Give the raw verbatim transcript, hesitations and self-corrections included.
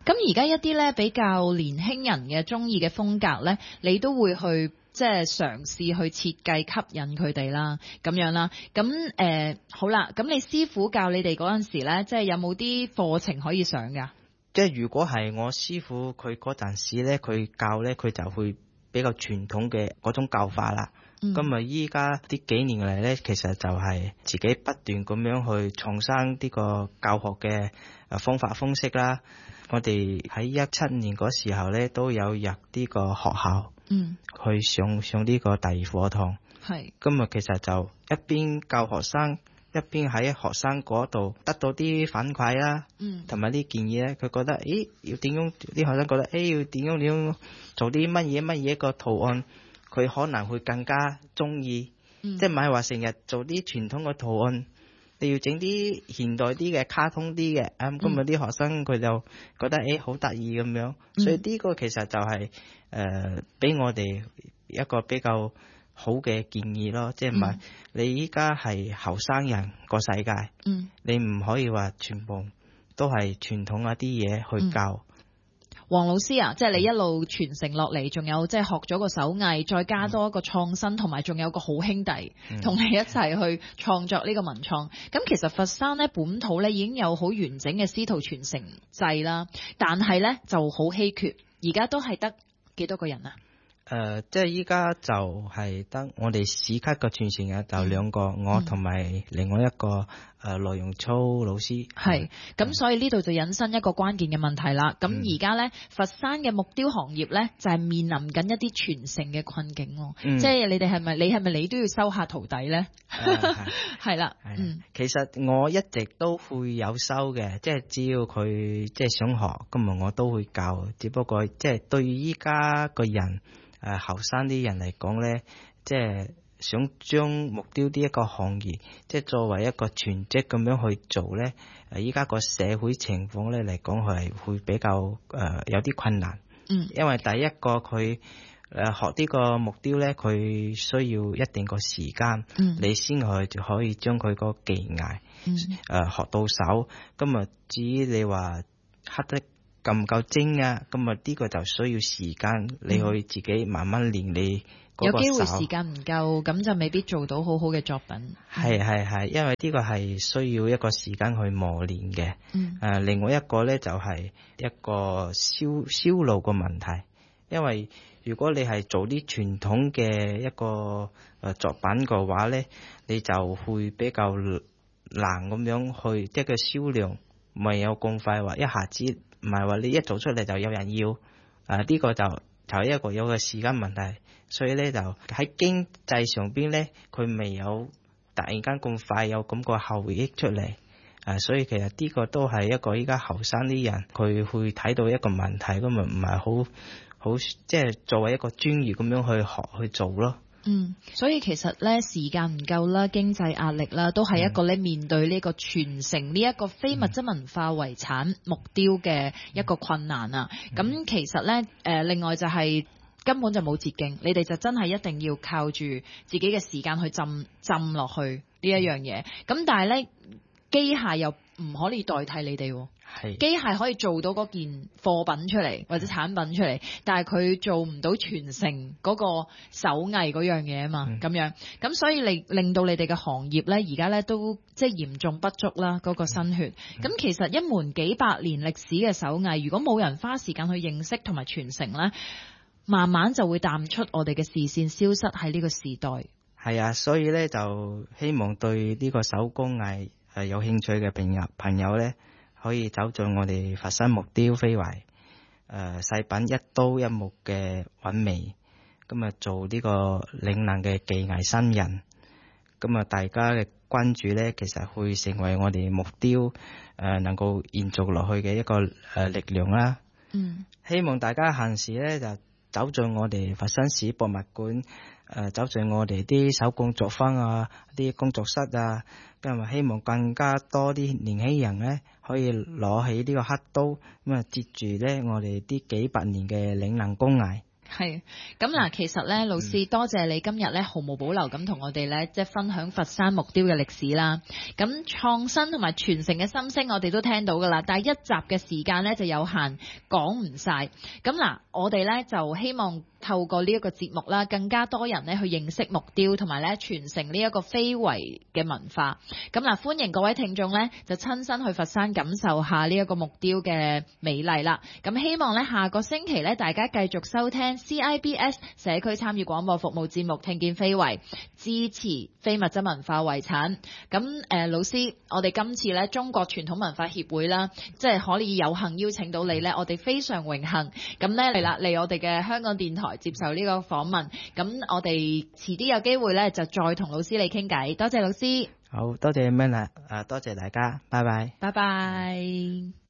咁而家一啲咧比較年輕人嘅中意嘅風格咧，你都會去即係嘗試去設計吸引佢哋啦，咁樣啦。咁誒、呃、好啦，咁你師傅教你哋嗰陣時咧，即係有冇啲課程可以上㗎？ 即係如果係我師傅佢嗰陣時咧，佢教咧，佢就會比較傳統嘅嗰種教法啦。咁啊，依家呢幾年嚟咧，其實就係自己不斷咁樣去創新呢個教學嘅誒方法方式啦。我哋喺一七年嗰時候咧，都有入呢個學校，嗯，去上上呢個第二課堂。係，咁啊，其實就一邊教學生，一邊喺學生嗰度得到啲反饋啦，嗯，同埋啲建議咧，佢覺得，咦，要點樣？啲學生覺得，誒，要點樣點樣做啲乜嘢乜嘢個圖案，佢可能會更加中意，嗯，即係唔係話成日做啲傳統嘅圖案。你要整啲現代啲嘅卡通啲嘅，咁今日啲學生佢就覺得誒好得意咁樣，所以呢個其實就係誒俾我哋一個比較好嘅建議咯，即係唔係你依家係後生人個世界，嗯，你唔可以話全部都係傳統一啲嘢去教。 黃老師啊，即係你一路傳承落嚟，仲有即係學咗個手藝，再加多一個創新，同埋仲有個好兄弟同你一齊去創作呢個文創。咁其實佛山咧本土咧已經有好完整嘅師徒傳承制啦，但係咧就好稀缺，而家都係得幾多個人啊？ 誒、呃，即係依家就係得我哋市級嘅傳承人就兩個，嗯、我同埋另外一個誒羅容操老師。係，咁、 嗯、所以呢度就引申一個關鍵嘅問題啦。咁而家咧，佛山嘅木雕行業咧就係、是、面臨緊一啲傳承嘅困境咯。嗯、即係你哋係咪？你係咪你都要收下徒弟咧？係啦，嗯， 其實我一直都會有收嘅，即係只要佢即係想學，咁啊我都會教。只不過即係對於依家個人。誒，後生啲人嚟講咧，即係想將木雕呢一個行業，即係作為一個全職咁樣去做咧。誒，依家個社會情況咧嚟講，係會比較誒、呃、有啲困難。嗯，因為第一個佢誒、呃、學呢個木雕咧，佢需要一定個時間，嗯，你先去就可以將佢個技藝，嗯，誒、呃、學到手。咁啊，至於你話刻得夠唔夠精啊？咁啊，呢個就需要時間，你去自己慢慢練你嗰個手。 有機會時間唔夠，咁就未必做到好好嘅作品。 係係係，因為呢個係需要一個時間去磨練嘅。嗯。誒、呃，另外一個咧就係一個銷銷路個問題，因為如果你係做啲傳統嘅一個誒作品嘅話咧，你就會比較難咁樣去，即係個銷量唔係有咁快話一下子。唔係話你一做出嚟就有人要，誒、呃、呢、這個就就係一個有個時間問題，所以咧就喺經濟上邊咧，佢未有突然間咁快有咁個後益出嚟，誒、呃、所以其實呢個都係一個依家後生啲人佢會睇到一個問題，咁咪唔係好好即係作為一個專業咁樣去學去做咯。 嗯，所以其實咧時間唔夠啦，經濟壓力啦，都係一個咧面對呢個傳承呢一個非物質文化遺產木雕嘅一個困難啊。咁、嗯、其實咧誒、呃，另外就係根本就冇捷徑，你哋就真係一定要靠住自己嘅時間去浸浸落去呢一樣嘢。咁但係咧機械又唔可以代替你哋。係機械可以做到嗰件貨品出嚟或者產品出嚟，但係佢做唔到傳承嗰個手藝嗰樣嘢啊嘛，咁、嗯、樣咁所以令令到你哋嘅行業咧而家咧都即係嚴重不足啦，嗰、嗰個新血。咁、嗯、其實一門幾百年歷史嘅手藝，如果冇人花時間去認識同埋傳承咧，慢慢就會淡出我哋嘅視線，消失喺呢個時代。 係啊，所以咧就希望對呢個手工藝係有興趣嘅朋友朋友咧，可以走進我哋佛山木雕非遺誒細品一刀一木嘅韻味，咁啊做呢個嶺南嘅技藝新人，咁啊大家嘅關注咧，其實會成為我哋木雕誒、呃、能夠延續落去嘅一個誒、呃、力量啦。嗯，希望大家閒時咧就走進我哋佛山市博物館，誒、呃、走進我哋啲手工作坊啊，啲工作室啊，咁啊希望更加多啲年輕人咧可以攞起呢個刻刀，咁啊接住咧我哋啲幾百年嘅嶺南工藝， 係，咁嗱，其實咧，老師、嗯、多謝你今日咧毫無保留咁同我哋咧，即係分享佛山木雕嘅歷史啦。咁創新同埋傳承嘅心聲，我哋都聽到噶啦。但係一集嘅時間咧就有限，講唔晒。咁嗱，我哋咧就希望透過呢一個節目啦，更加多人咧去認識木雕，同埋咧傳承呢一個非遺嘅文化。咁嗱，歡迎各位聽眾咧就親身去佛山感受下呢一個木雕嘅美麗啦。咁希望咧下個星期咧大家繼續收聽 C I B S 社區參與廣播服務節目聽見非遺，支持非物質文化遺產。咁誒、呃、老師，我哋今次咧中國傳統文化協會啦，即係可以有幸邀請到你咧，我哋非常榮幸。咁咧嚟啦，嚟我哋嘅香港電台接受呢個訪問。咁我哋遲啲有機會咧就再同老師你傾偈。多謝老師。 好多謝 Manna，誒多謝大家，拜拜。 拜拜。